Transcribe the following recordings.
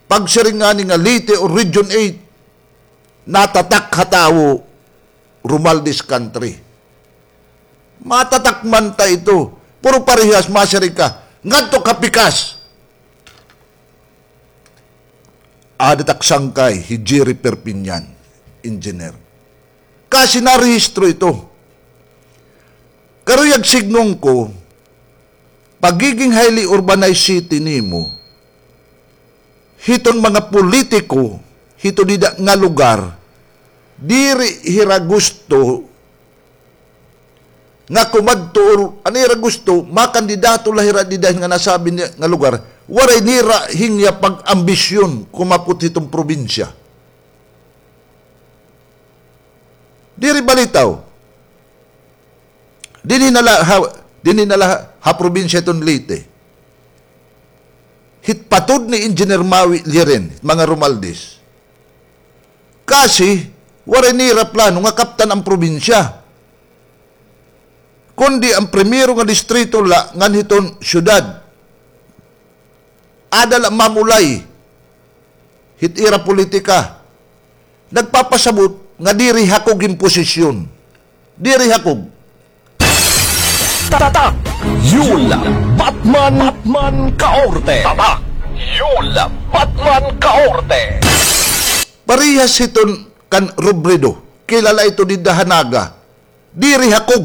pagsiringani nga Leyte o Region 8, natatak hatawo Romualdez country. Matatak man ta ito. Puro parehas, masari ka. Ngadto kapikas. Adatak sangkay, Hijiri Perpignan, engineer. Kasi narehistro ito. Karuyag signong ko, pagiging highly urbanized city nimo, hiton mga politiko, hito dida nga lugar, diri hira gusto nga kumadto ani hira gusto makandidato lahira dida nga nasabi niya nga lugar, waray nira hingya pag-ambisyon kumaput hitong probinsya. Diri balitaw. Dini nala ha probinsya itong Leyte. Hitpatod ni Engineer Mawi liren, mga Romualdez. Kasi, waray nira plano nga kaptan ang probinsya. Kundi ang primero nga distrito la ngan hiton syudad. Adala mamulay. Hitira politika. Nagpapasabot nga diri hakog imposisyon. Diri hakog. Tatak! Yula! Batman Kaorte! Tatak! Yula! Batman Kaorte! Parihas hiton kan Robredo. Kilala ito di Dahanaga. Diri hakog.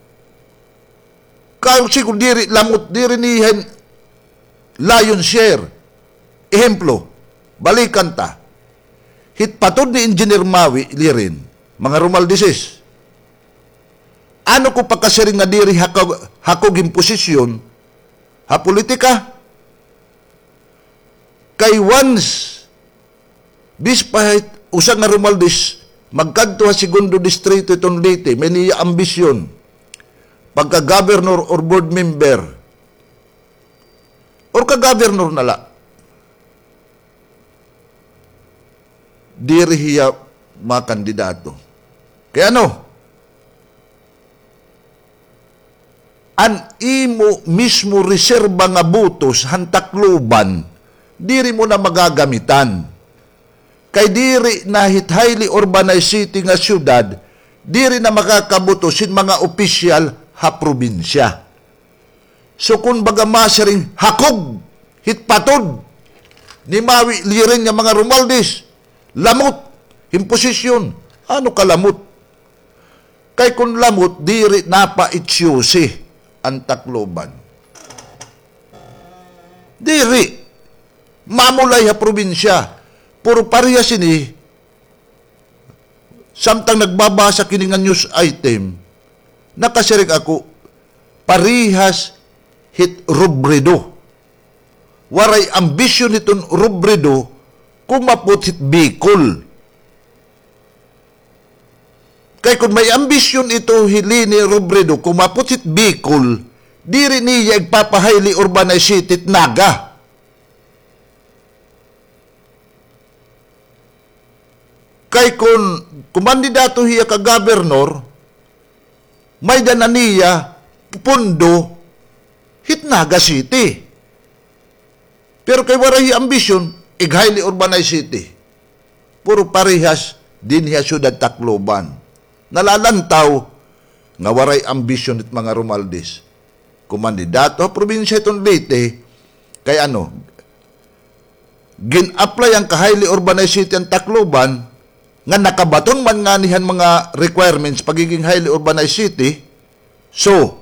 Kasi kung diri lamot, diri nihen lion share. Ehemplo, balikan ta. Hitpatod ni Engineer Mawi lirin, mga Romualdezes. Ano ko pagkasiring nga diri hakog imposisyon, ha politika? Kay once, bispahit usang nga Romualdez, magkadto ha segundo distrito itong Leyte, may niya ambisyon, pagka-governor or board member, or ka-governor nala, diri hiya mga kandidato. Kaya ano? An imo mismo reserba nga butos hantakloban, diri mo na magagamitan. Kay diri na highly urbanized city nga syudad, diri na makakabutosin mga opisyal ha probinsya. So kung baga masaring hakog, hitpatod, ni Mawi lirin nga mga Romualdez, lamot, imposisyon, ano kalamot? Kay kung lamot, diri napaitsyusi ang Tacloban. Diri, mamulay ha probinsya, puro pareha sini, samtang nagbabasa kini nga news item, nakasirig ako, parihas hit Robredo. Waray ambisyon itong Robredo, kumapot hit Bicol. Kay kung may ambisyon ito hilini Robredo, kumapot hit Bicol, diri niya igpapahayli urbanized city Naga. Kay kung kumandidato hiya ka governor, may dana niya pundo hit Naga City. Pero kay waray ambisyon, highly urbanized city. Puro parehas din hiya syudad Tacloban. Nalalantaw nga waray ambisyon it mga Romualdez. Kumandidato probinsya itong Leyte, kay ano, gin-apply ang ka-highly urbanized city ang Tacloban, nga nakabaton man nga nihan mga requirements pagiging highly urbanized city, so,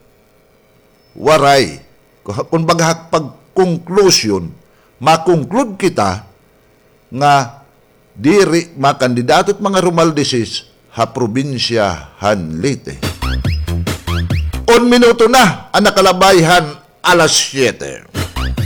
waray. Kung baga pag-conclusion, makonclude kita nga diri makandidato at mga Romualdezes ha probinsya han Leyte. 1 minuto na ang nakalabayhan, alas 7.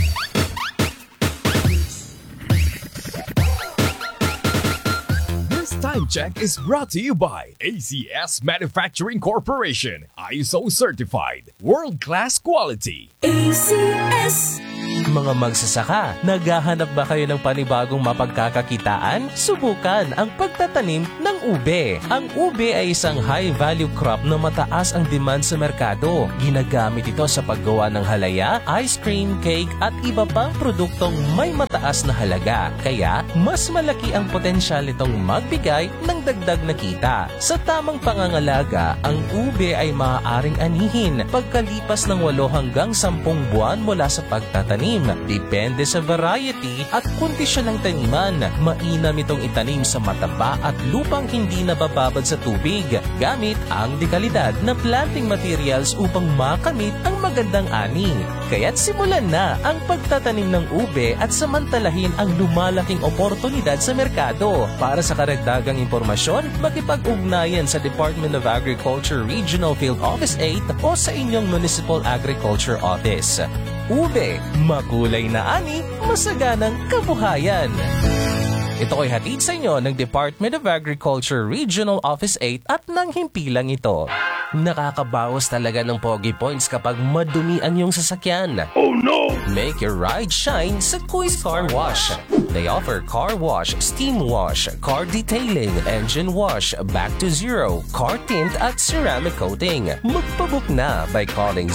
This time check is brought to you by ACS Manufacturing Corporation. ISO certified. World-class quality. ACS. Mga magsasaka, naghahanap ba kayo ng panibagong mapagkakakitaan? Subukan ang pagtatanim ng ube. Ang ube ay isang high-value crop na mataas ang demand sa merkado. Ginagamit ito sa paggawa ng halaya, ice cream, cake at iba pang produktong may mataas na halaga. Kaya, mas malaki ang potensyal nitong magbigay ng dagdag na kita. Sa tamang pangangalaga, ang ube ay maaaring anihin pagkalipas ng 8 hanggang 10 buwan mula sa pagtatanim. Depende sa variety at kondisyon ng taniman. Mainam itong itanim sa mataba at lupang hindi nabababad sa tubig. Gamit ang dekalidad na planting materials upang makamit ang magandang ani. Kaya't simulan na ang pagtatanim ng ube at samantalahin ang lumalaking oportunidad sa merkado. Para sa karagdagang impormasyon, makipag-ugnayan sa Department of Agriculture Regional Field Office 8 o sa inyong Municipal Agriculture Office. Ube, makulay na ani, masaganang kabuhayan. Ito ay hatid sa inyo ng Department of Agriculture Regional Office 8 at nang himpilang ito. Nakakabawas talaga ng Pogi Points kapag madumi ang iyong sasakyan. Oh no! Make your ride shine sa Kuis Car Wash. They offer car wash, steam wash, car detailing, engine wash, back to zero, car tint at ceramic coating. Magpabook na by calling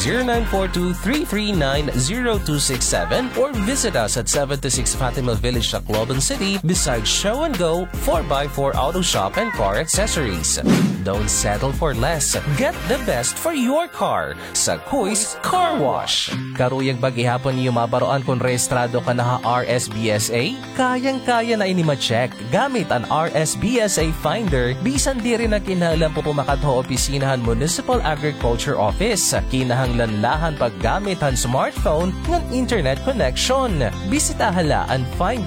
0942-339-0267 or visit us at 76 Fatima Village, Tacloban City beside Show and Go 4x4 Auto Shop and Car Accessories. Don't settle for less. Get the best for your car sa Kuis Car Wash. Karuyag bagihapon niyo mabaroan kung rehistrado ka na RSBSA? Kayang-kaya na ini ma-check gamit ang RSBSA Finder. Bisan di rin na kinahanglan po pumakadto opisinahan Municipal Agriculture Office. Kinahanglanlahan paggamit ang smartphone ng internet connection. Bisita hala ang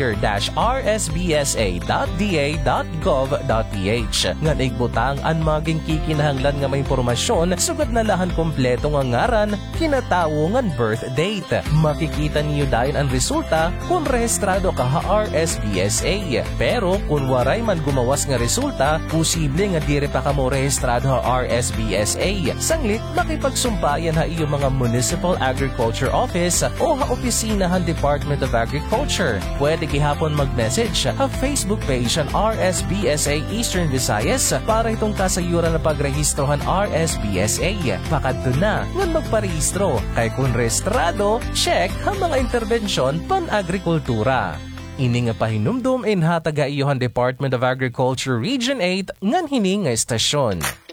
finder-rbsa.da.gov.ph. Ngan igbutang ang maging kikinahanglan nga may impormasyon sugad na lahan kompleto nga ngaran, kinatawo ngan birth date. Makikita niyo dahil ang resulta kung rehistrado ka RSBSA. Pero kung waray man gumawas nga resulta, posible nga dire pa ka mo rehistrado RSBSA. Sanglit, makipagsumbayan ha iyo mga Municipal Agriculture Office o ha opisinahan Department of Agriculture. Pwede gihapon mag-message ha Facebook page ang RSBSA Eastern Visayas para itong kasayuran na pagrehistrohan RSBSA. Pakadto na ngan magparehistro. Kay kung rehistrado, check ang mga interbensyon pan-agrikultura. Ini nga pahinumdum in hataga iyohan Department of Agriculture Region 8 ngan hini nga estasyon.